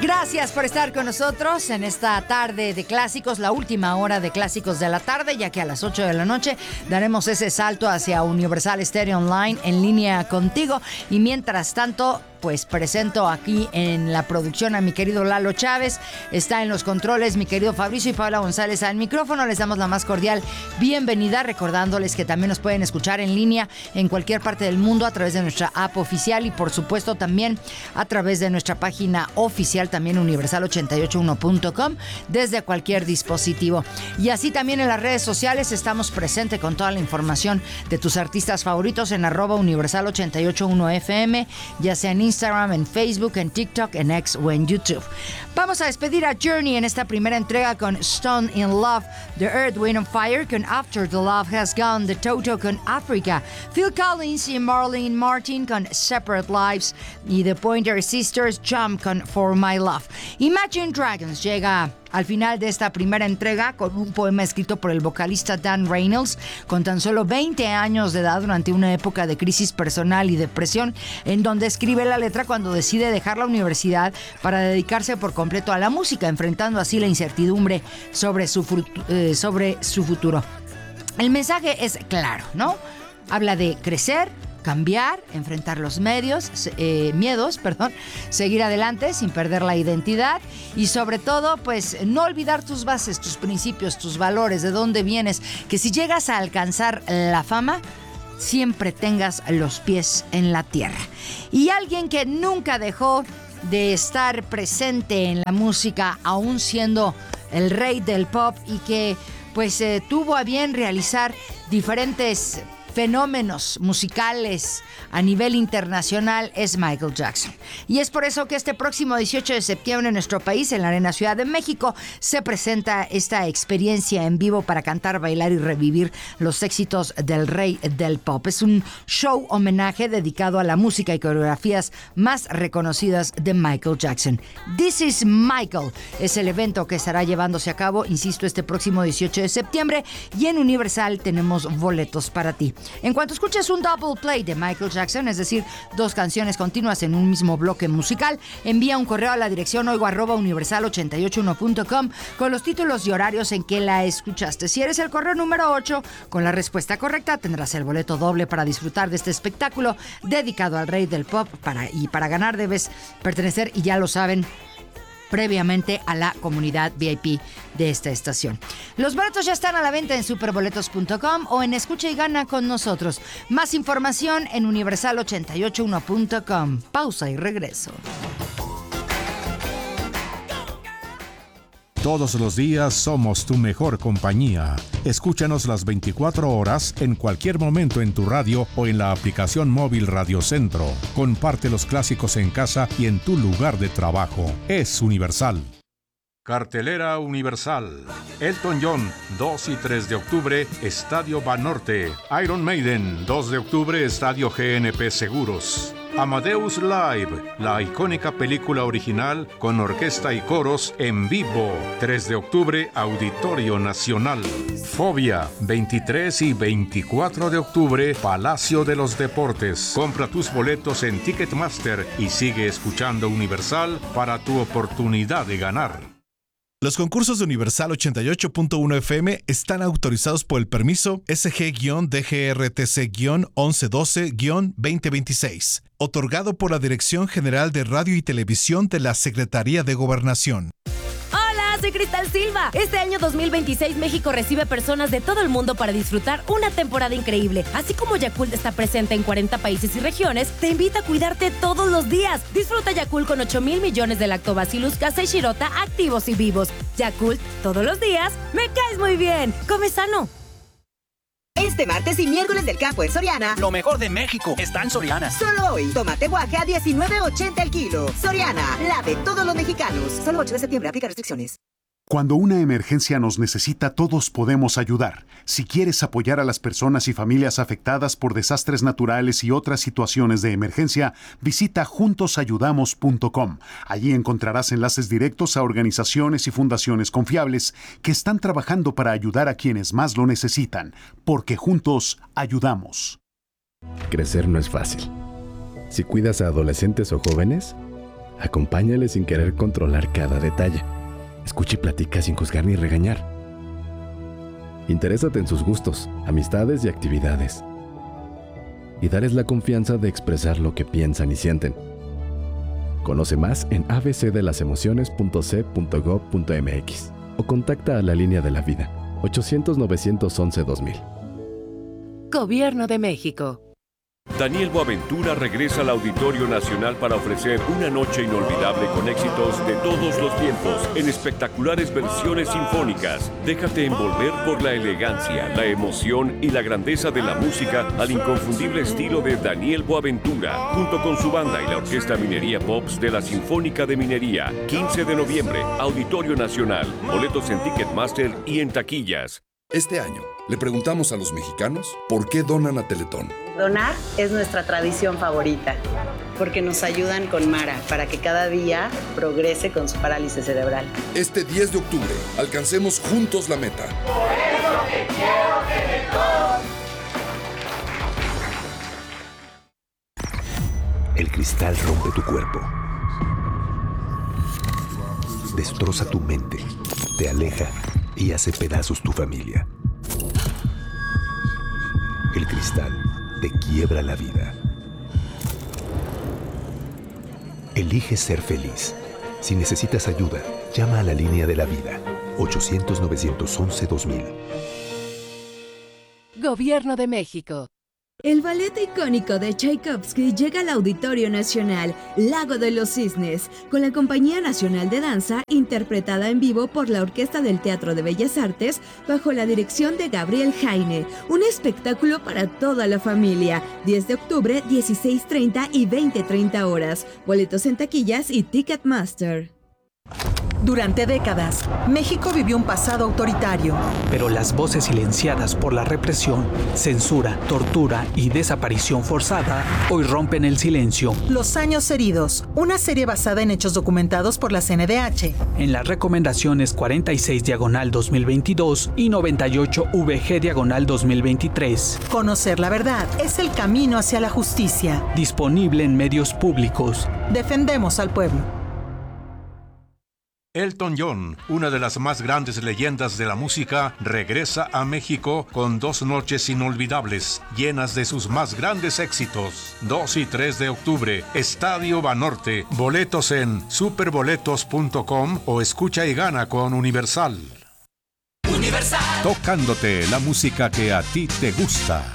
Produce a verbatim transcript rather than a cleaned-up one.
Gracias por estar con nosotros en esta tarde de clásicos, la última hora de clásicos de la tarde, ya que a las ocho de la noche daremos ese salto hacia Universal Stereo Online en línea contigo. Y mientras tanto, pues presento aquí en la producción a mi querido Lalo Chávez, está en los controles mi querido Fabricio y Paula González al micrófono. Les damos la más cordial bienvenida, recordándoles que también nos pueden escuchar en línea en cualquier parte del mundo a través de nuestra app oficial y por supuesto también a través de nuestra página oficial, también universal ochenta y ocho uno punto com, desde cualquier dispositivo. Y así también en las redes sociales estamos presentes con toda la información de tus artistas favoritos en arroba universal ochenta y ocho uno F M, ya sea en Instagram, en Facebook, en TikTok, en X o en YouTube. Vamos a despedir a Journey en esta primera entrega con Stone in Love, The Earth, Wind and Fire con After the Love Has Gone, The Toto con Africa, Phil Collins y Marlene Martin con Separate Lives y The Pointer Sisters Jump con For My Love. Imagine Dragons llega al final de esta primera entrega con un poema escrito por el vocalista Dan Reynolds con tan solo veinte años de edad durante una época de crisis personal y depresión, en donde escribe la letra cuando decide dejar la universidad para dedicarse por completo a la música, enfrentando así la incertidumbre sobre su, eh, sobre su futuro. El mensaje es claro, ¿no? Habla de crecer, cambiar, enfrentar los medios, eh, miedos, perdón, seguir adelante sin perder la identidad y sobre todo, pues, no olvidar tus bases, tus principios, tus valores, de dónde vienes, que si llegas a alcanzar la fama, siempre tengas los pies en la tierra. Y alguien que nunca dejó de estar presente en la música, aún siendo el rey del pop y que, pues, eh, tuvo a bien realizar diferentes fenómenos musicales a nivel internacional, es Michael Jackson. Y es por eso que este próximo dieciocho de septiembre en nuestro país, en la Arena Ciudad de México, se presenta esta experiencia en vivo para cantar, bailar y revivir los éxitos del rey del pop. Es un show homenaje dedicado a la música y coreografías más reconocidas de Michael Jackson. This is Michael es el evento que estará llevándose a cabo, insisto, este próximo dieciocho de septiembre, y en Universal tenemos boletos para ti. En cuanto escuches un double play de Michael Jackson, es decir, dos canciones continuas en un mismo bloque musical, envía un correo a la dirección oigo arroba universal ochenta y ocho uno punto com con los títulos y horarios en que la escuchaste. Si eres el correo número ocho, con la respuesta correcta tendrás el boleto doble para disfrutar de este espectáculo dedicado al rey del pop. Para, y para ganar debes pertenecer, y ya lo saben, previamente a la comunidad V I P de esta estación. Los boletos ya están a la venta en superboletos punto com o en Escucha y Gana con nosotros. Más información en universal ochenta y ocho uno punto com. Pausa y regreso. Todos los días somos tu mejor compañía. Escúchanos las veinticuatro horas en cualquier momento en tu radio o en la aplicación móvil Radio Centro. Comparte los clásicos en casa y en tu lugar de trabajo. Es Universal. Cartelera Universal. Elton John, dos y tres de octubre, Estadio Banorte. Iron Maiden, dos de octubre, Estadio G N P Seguros. Amadeus Live, la icónica película original con orquesta y coros en vivo, tres de octubre, Auditorio Nacional. Fobia, veintitrés y veinticuatro de octubre, Palacio de los Deportes. Compra tus boletos en Ticketmaster y sigue escuchando Universal para tu oportunidad de ganar. Los concursos de Universal ochenta y ocho punto uno F M están autorizados por el permiso S G D G R T C once doce veinte veintiséis, otorgado por la Dirección General de Radio y Televisión de la Secretaría de Gobernación. Soy Cristal Silva. Este año dos mil veintiséis México recibe personas de todo el mundo para disfrutar una temporada increíble. Así como Yakult está presente en cuarenta países y regiones, te invita a cuidarte todos los días. Disfruta Yakult con ocho mil millones de Lactobacillus casei shirota activos y vivos. Yakult, todos los días, me caes muy bien. Come sano. Este martes y miércoles del campo en Soriana, lo mejor de México está en Soriana. Solo hoy, tomate guaje a diecinueve ochenta el kilo. Soriana, la de todos los mexicanos. Solo ocho de septiembre, aplica restricciones. Cuando una emergencia nos necesita, todos podemos ayudar. Si quieres apoyar a las personas y familias afectadas por desastres naturales y otras situaciones de emergencia, visita juntos ayudamos punto com. Allí encontrarás enlaces directos a organizaciones y fundaciones confiables que están trabajando para ayudar a quienes más lo necesitan, porque juntos ayudamos. Crecer no es fácil. Si cuidas a adolescentes o jóvenes, Acompáñale sin querer controlar cada detalle. Escucha y platica sin juzgar ni regañar. Interésate en sus gustos, amistades y actividades. Y darles la confianza de expresar lo que piensan y sienten. Conoce más en a b c de las emociones punto c punto gov punto m x o contacta a la Línea de la Vida ochocientos, novecientos once, dos mil. Gobierno de México. Daniel Boaventura regresa al Auditorio Nacional para ofrecer una noche inolvidable con éxitos de todos los tiempos en espectaculares versiones sinfónicas. Déjate envolver por la elegancia, la emoción y la grandeza de la música al inconfundible estilo de Daniel Boaventura, junto con su banda y la Orquesta Minería Pops de la Sinfónica de Minería. quince de noviembre, Auditorio Nacional. Boletos en Ticketmaster y en taquillas. Este año, le preguntamos a los mexicanos por qué donan a Teletón. Donar es nuestra tradición favorita, porque nos ayudan con Mara para que cada día progrese con su parálisis cerebral. Este diez de octubre, alcancemos juntos la meta. Por eso te quiero, Teletón. El cristal rompe tu cuerpo, destroza tu mente, te aleja y hace pedazos tu familia. El cristal te quiebra la vida. Elige ser feliz. Si necesitas ayuda, llama a la Línea de la Vida. ochocientos, novecientos once, dos mil. Gobierno de México. El ballet icónico de Tchaikovsky llega al Auditorio Nacional, Lago de los Cisnes, con la Compañía Nacional de Danza, interpretada en vivo por la Orquesta del Teatro de Bellas Artes, bajo la dirección de Gabriel Jaine. Un espectáculo para toda la familia. diez de octubre, dieciséis treinta y veinte treinta horas. Boletos en taquillas y Ticketmaster. Durante décadas, México vivió un pasado autoritario. Pero las voces silenciadas por la represión, censura, tortura y desaparición forzada hoy rompen el silencio. Los años heridos, una serie basada en hechos documentados por la C N D H. En las recomendaciones cuarenta y seis diagonal dos mil veintidós y noventa y ocho V G diagonal dos mil veintitrés. Conocer la verdad es el camino hacia la justicia. Disponible en medios públicos. Defendemos al pueblo. Elton John, una de las más grandes leyendas de la música, regresa a México con dos noches inolvidables, llenas de sus más grandes éxitos. dos y tres de octubre, Estadio Banorte. Boletos en superboletos punto com o escucha y gana con Universal. Universal. Tocándote la música que a ti te gusta.